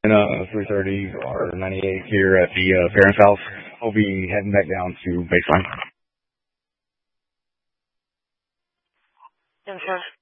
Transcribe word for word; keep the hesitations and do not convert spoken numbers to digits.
And uh, three thirty or ninety-eight here at the uh, parents' house. I'll be heading back down to baseline. Yes, sir.